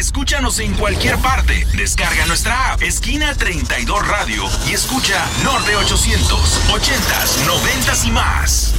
Escúchanos en cualquier parte. Descarga nuestra app, Esquina 32 Radio, y escucha Norte 800, 80s, 90s y más.